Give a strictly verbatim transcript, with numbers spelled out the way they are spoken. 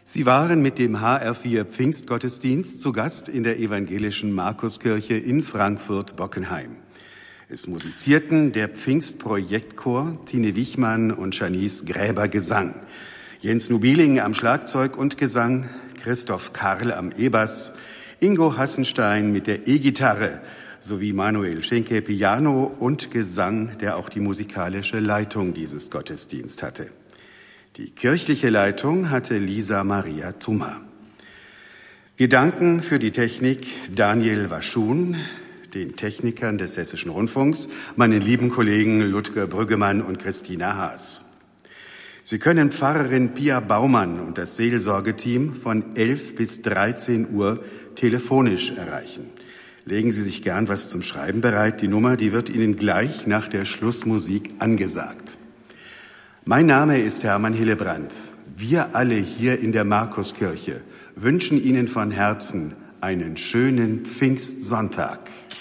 Sie waren mit dem H R vier Pfingstgottesdienst zu Gast in der evangelischen Markuskirche in Frankfurt-Bockenheim. Es musizierten der Pfingstprojektchor, Tine Wichmann und Janice Gräber Gesang, Jens Nubiling am Schlagzeug und Gesang, Christoph Karl am E-Bass, Ingo Hassenstein mit der E-Gitarre sowie Manuel Schenke Piano und Gesang, der auch die musikalische Leitung dieses Gottesdienstes hatte. Die kirchliche Leitung hatte Lisa Maria Thummer. Gedanken für die Technik Daniel Waschun, den Technikern des Hessischen Rundfunks, meinen lieben Kollegen Ludger Brüggemann und Christina Haas. Sie können Pfarrerin Pia Baumann und das Seelsorgeteam von elf bis dreizehn Uhr telefonisch erreichen. Legen Sie sich gern was zum Schreiben bereit. Die Nummer, die wird Ihnen gleich nach der Schlussmusik angesagt. Mein Name ist Hermann Hillebrand. Wir alle hier in der Markuskirche wünschen Ihnen von Herzen einen schönen Pfingstsonntag.